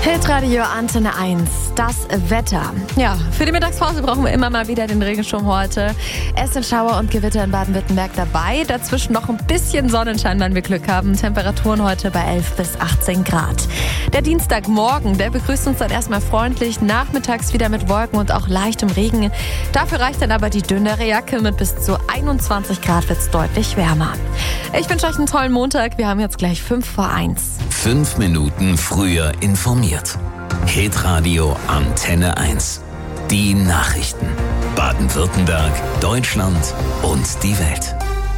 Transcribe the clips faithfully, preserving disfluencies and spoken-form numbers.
Hitradio Antenne eins, das Wetter. Ja, für die Mittagspause brauchen wir immer mal wieder den Regenschirm heute. Es sind Schauer und Gewitter in Baden-Württemberg dabei. Dazwischen noch ein bisschen Sonnenschein, wenn wir Glück haben. Temperaturen heute bei elf bis achtzehn Grad. Der Dienstagmorgen, der begrüßt uns dann erstmal freundlich. Nachmittags wieder mit Wolken und auch leichtem Regen. Dafür reicht dann aber die dünnere Jacke. Mit bis zu einundzwanzig Grad wird es deutlich wärmer. Ich wünsche euch einen tollen Montag. Wir haben jetzt gleich fünf vor eins. Fünf Minuten früher informiert. Hitradio Antenne eins. Die Nachrichten. Baden-Württemberg, Deutschland und die Welt.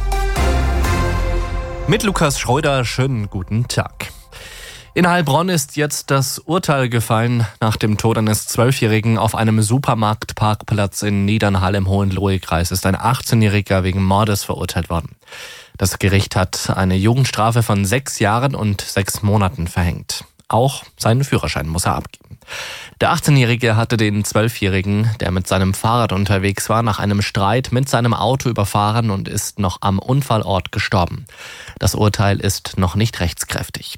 Mit Lukas Schreuder, schönen guten Tag. In Heilbronn ist jetzt das Urteil gefallen nach dem Tod eines Zwölfjährigen auf einem Supermarktparkplatz in Niedernhall im Hohenlohe-Kreis ist ein achtzehnjähriger wegen Mordes verurteilt worden. Das Gericht hat eine Jugendstrafe von sechs Jahren und sechs Monaten verhängt. Auch seinen Führerschein muss er abgeben. Der achtzehnjährige hatte den Zwölfjährigen, der mit seinem Fahrrad unterwegs war, nach einem Streit mit seinem Auto überfahren und ist noch am Unfallort gestorben. Das Urteil ist noch nicht rechtskräftig.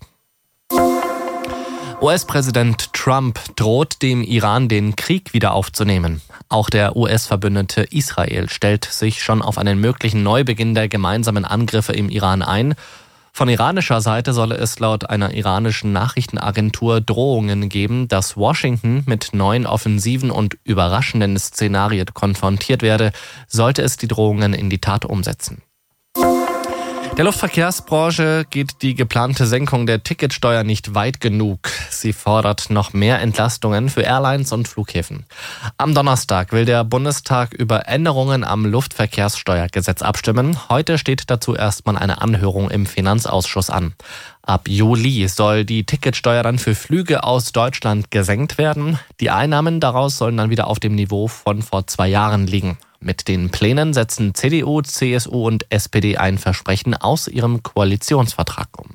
U S-Präsident Trump droht dem Iran, den Krieg wieder aufzunehmen. Auch der U S-Verbündete Israel stellt sich schon auf einen möglichen Neubeginn der gemeinsamen Angriffe im Iran ein. Von iranischer Seite solle es laut einer iranischen Nachrichtenagentur Drohungen geben, dass Washington mit neuen offensiven und überraschenden Szenarien konfrontiert werde, sollte es die Drohungen in die Tat umsetzen. Der Luftverkehrsbranche geht die geplante Senkung der Ticketsteuer nicht weit genug. Sie fordert noch mehr Entlastungen für Airlines und Flughäfen. Am Donnerstag will der Bundestag über Änderungen am Luftverkehrssteuergesetz abstimmen. Heute steht dazu erstmal eine Anhörung im Finanzausschuss an. Ab Juli soll die Ticketsteuer dann für Flüge aus Deutschland gesenkt werden. Die Einnahmen daraus sollen dann wieder auf dem Niveau von vor zwei Jahren liegen. Mit den Plänen setzen C D U, C S U und S P D ein Versprechen aus ihrem Koalitionsvertrag um.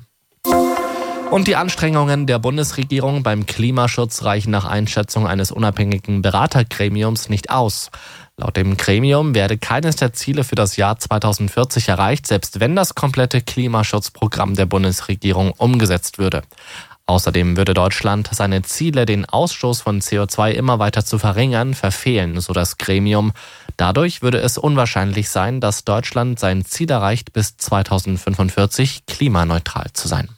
Und die Anstrengungen der Bundesregierung beim Klimaschutz reichen nach Einschätzung eines unabhängigen Beratergremiums nicht aus. Laut dem Gremium werde keines der Ziele für das Jahr zweitausendvierzig erreicht, selbst wenn das komplette Klimaschutzprogramm der Bundesregierung umgesetzt würde. Außerdem würde Deutschland seine Ziele, den Ausstoß von C O zwei immer weiter zu verringern, verfehlen, so das Gremium. Dadurch würde es unwahrscheinlich sein, dass Deutschland sein Ziel erreicht, bis zweitausendfünfundvierzig klimaneutral zu sein.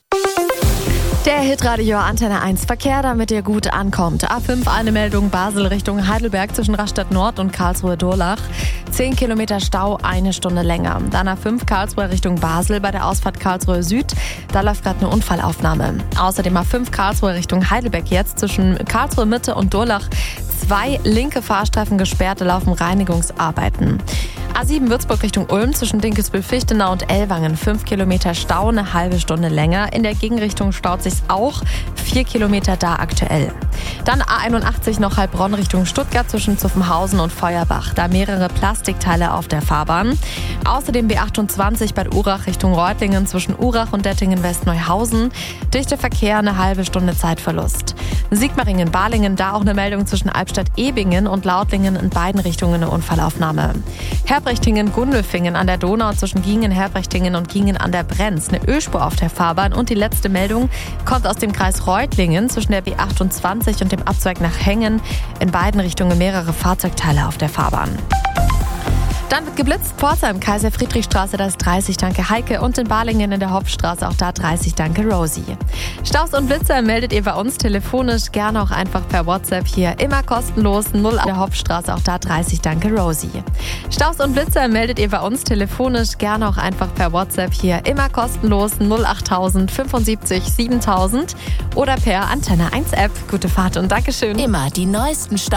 Der Hitradio Antenne eins Verkehr, damit ihr gut ankommt. A fünf eine Meldung Basel Richtung Heidelberg zwischen Rastatt Nord und Karlsruhe-Durlach. zehn Kilometer Stau, eine Stunde länger. Dann A fünf Karlsruhe Richtung Basel bei der Ausfahrt Karlsruhe Süd. Da läuft gerade eine Unfallaufnahme. Außerdem A fünf Karlsruhe Richtung Heidelberg jetzt zwischen Karlsruhe Mitte und Durlach. Zwei linke Fahrstreifen gesperrt, da laufen Reinigungsarbeiten. A sieben Würzburg Richtung Ulm zwischen Dinkelsbühl-Fichtenau und Ellwangen. fünf Kilometer Stau, eine halbe Stunde länger. In der Gegenrichtung staut sich's auch. vier Kilometer da aktuell. Dann A einundachtzig noch Heilbronn Richtung Stuttgart zwischen Zuffenhausen und Feuerbach. Da mehrere Plastikteile auf der Fahrbahn. Außerdem B achtundzwanzig Bad Urach Richtung Reutlingen zwischen Urach und Dettingen-West-Neuhausen. Dichter Verkehr, eine halbe Stunde Zeitverlust. Sigmaringen-Balingen, da auch eine Meldung zwischen Albstadt-Ebingen und Lautlingen in beiden Richtungen eine Unfallaufnahme. Herbrechtingen-Gundelfingen an der Donau zwischen Giengen-Herbrechtingen und Giengen an der Brenz. Eine Ölspur auf der Fahrbahn. Und die letzte Meldung kommt aus dem Kreis Reutlingen zwischen der B achtundzwanzig und dem Abzweig nach Hengen. In beiden Richtungen mehrere Fahrzeugteile auf der Fahrbahn. Dann wird geblitzt. Pforzheim, Kaiser-Friedrich-Straße, da ist dreißig, danke Heike. Und in Balingen in der Hopfstraße, auch da dreißig, danke Rosie. Staus und Blitzer meldet ihr bei uns telefonisch, gerne auch einfach per WhatsApp hier. Immer kostenlos, null an der Hopfstraße, auch da dreißig, danke Rosie. Staus und Blitzer meldet ihr bei uns telefonisch, gerne auch einfach per WhatsApp hier. Immer kostenlos, null achttausend fünfundsiebzig siebentausend oder per Antenne eins App. Gute Fahrt und Dankeschön. Immer die neuesten Staus